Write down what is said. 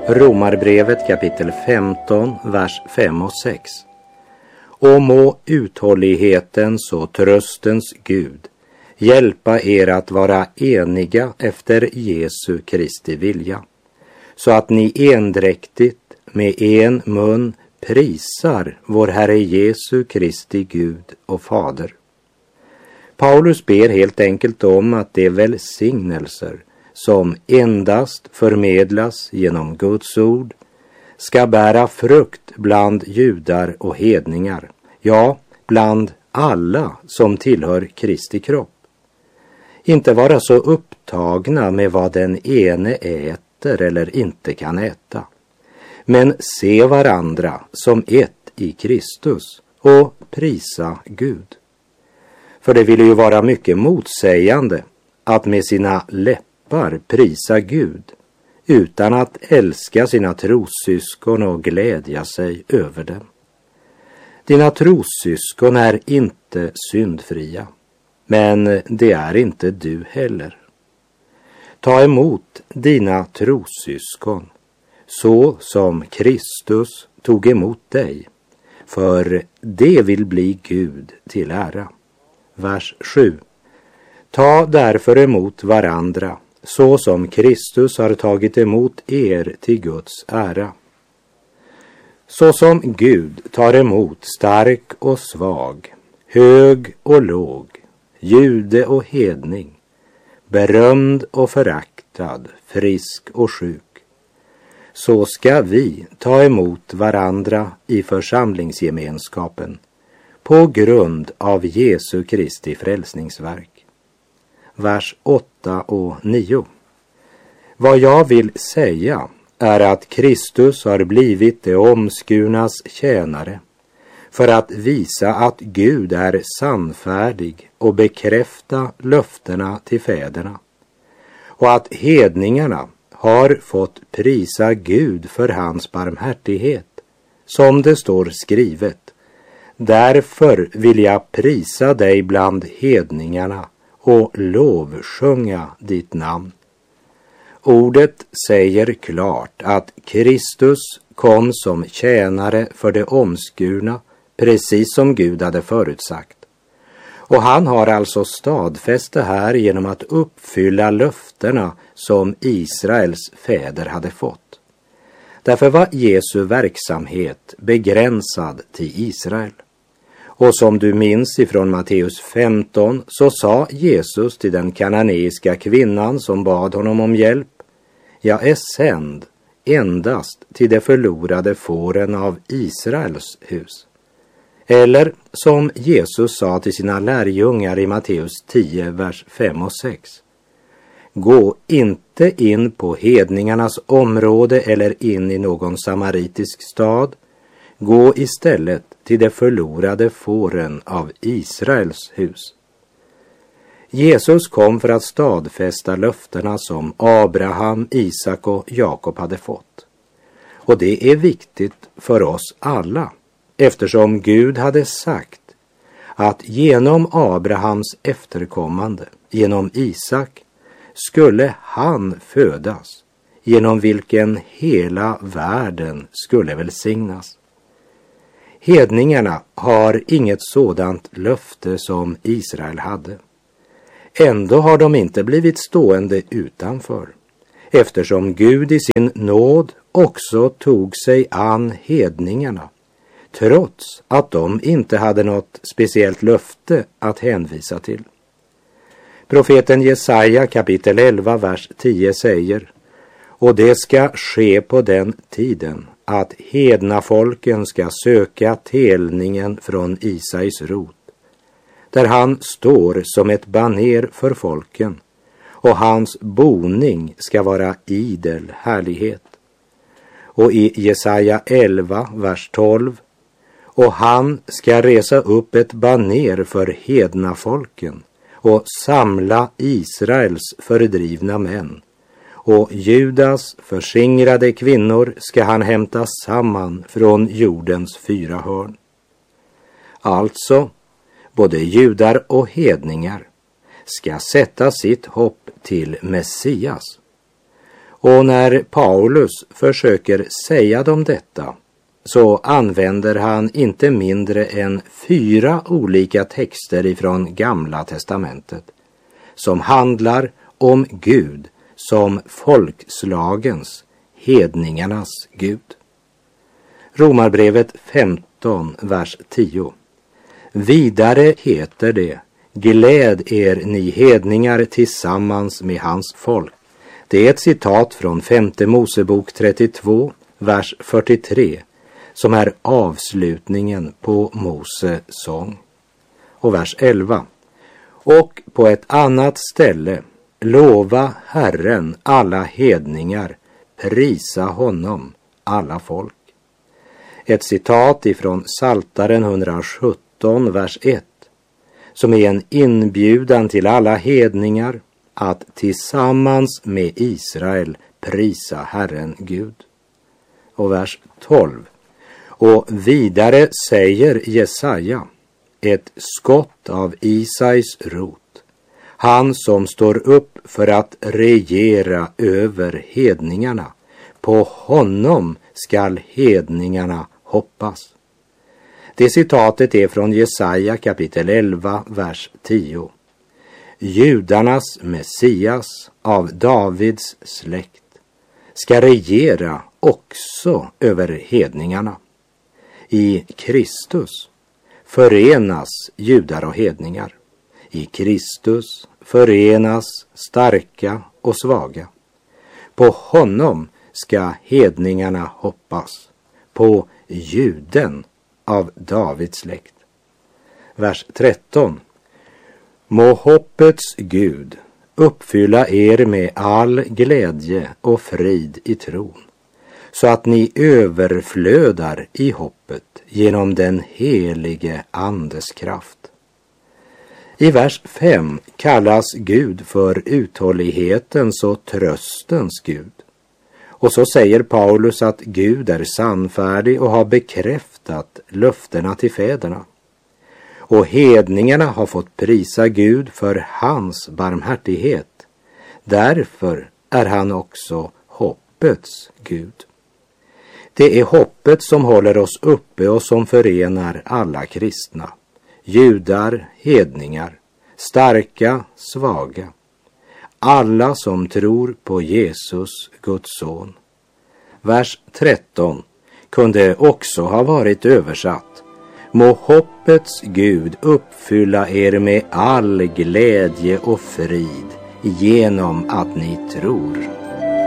Romarbrevet kapitel 15, vers 5 och 6. Och må uthållighetens och tröstens Gud hjälpa er att vara eniga efter Jesu Kristi vilja, så att ni endräktigt med en mun prisar vår Herre Jesu Kristi Gud och Fader. Paulus ber helt enkelt om att de välsignelser som endast förmedlas genom Guds ord ska bära frukt bland judar och hedningar, ja, bland alla som tillhör Kristi kropp. Inte vara så upptagna med vad den ene äter eller inte kan äta, men se varandra som ett i Kristus och prisa Gud. För det vill ju vara mycket motsägande att med sina läppar prisa Gud utan att älska sina trossyskon och glädja sig över dem. Dina trossyskon är inte syndfria, men det är inte du heller. Ta emot dina trossyskon så som Kristus tog emot dig, för det vill bli Gud till ära. Vers 7. Ta därför emot varandra så som Kristus har tagit emot er till Guds ära. Så som Gud tar emot stark och svag, hög och låg, jude och hedning, berömd och föraktad, frisk och sjuk, så ska vi ta emot varandra i församlingsgemenskapen på grund av Jesu Kristi frälsningsverk. Vers 8 och 9. Vad jag vill säga är att Kristus har blivit det omskurnas tjänare för att visa att Gud är sannfärdig och bekräfta löftena till fäderna, och att hedningarna har fått prisa Gud för hans barmhärtighet, som det står skrivet: därför vill jag prisa dig bland hedningarna och lovsjunga ditt namn. Ordet säger klart att Kristus kom som tjänare för det omskurna, precis som Gud hade förutsagt. Och han har alltså stadfäst det här genom att uppfylla löftena som Israels fäder hade fått. Därför var Jesu verksamhet begränsad till Israel. Och som du minns ifrån Matteus 15 så sa Jesus till den kananeiska kvinnan som bad honom om hjälp: jag är sänd endast till de förlorade fåren av Israels hus. Eller som Jesus sa till sina lärjungar i Matteus 10, vers 5 och 6. Gå inte in på hedningarnas område eller in i någon samaritisk stad. Gå istället till de förlorade fåren av Israels hus. Jesus kom för att stadfästa löftena som Abraham, Isak och Jakob hade fått. Och det är viktigt för oss alla, eftersom Gud hade sagt att genom Abrahams efterkommande, genom Isak, skulle han födas, genom vilken hela världen skulle välsignas. Hedningarna har inget sådant löfte som Israel hade. Ändå har de inte blivit stående utanför, eftersom Gud i sin nåd också tog sig an hedningarna, trots att de inte hade något speciellt löfte att hänvisa till. Profeten Jesaja kapitel 11, vers 10 säger: och det ska ske på den tiden att hednafolken ska söka telningen från Isais rot, där han står som ett baner för folken, och hans boning ska vara idel härlighet. Och i Jesaja 11, vers 12: och han ska resa upp ett baner för hednafolken och samla Israels fördrivna män, och Judas förskingrade kvinnor ska han hämta samman från jordens 4 hörn. Alltså, både judar och hedningar ska sätta sitt hopp till Messias. Och när Paulus försöker säga dem detta så använder han inte mindre än 4 olika texter ifrån Gamla testamentet som handlar om Gud som folkslagens, hedningarnas Gud. Romarbrevet 15, vers 10. Vidare heter det: gläd er ni hedningar tillsammans med hans folk. Det är ett citat från 5:e Mosebok 32, vers 43, som är avslutningen på Mose sång. Och vers 11. Och på ett annat ställe: lova Herren alla hedningar, prisa honom alla folk. Ett citat ifrån Psaltaren 117, vers 1, som är en inbjudan till alla hedningar att tillsammans med Israel prisa Herren Gud. Och vers 12. Och vidare säger Jesaja: ett skott av Isais rot, han som står upp för att regera över hedningarna, på honom skall hedningarna hoppas. Det citatet är från Jesaja kapitel 11, vers 10. Judarnas Messias av Davids släkt ska regera också över hedningarna. I Kristus förenas judar och hedningar. I Kristus förenas starka och svaga. På honom ska hedningarna hoppas, på juden av Davids släkt. Vers 13. Må hoppets Gud uppfylla er med all glädje och frid i tron, så att ni överflödar i hoppet genom den helige Andes kraft. I vers 5 kallas Gud för uthållighetens och tröstens Gud. Och så säger Paulus att Gud är sannfärdig och har bekräftat löftena till fäderna. Och hedningarna har fått prisa Gud för hans barmhärtighet. Därför är han också hoppets Gud. Det är hoppet som håller oss uppe och som förenar alla kristna. Judar, hedningar, starka, svaga. Alla som tror på Jesus, Guds son. Vers 13 kunde också ha varit översatt: må hoppets Gud uppfylla er med all glädje och frid genom att ni tror.